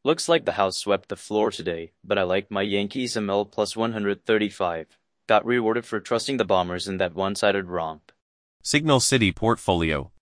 Looks like the house swept the floor today, but I like my Yankees ML plus 135. Got rewarded for trusting the Bombers in that one-sided romp. Signal City Portfolio.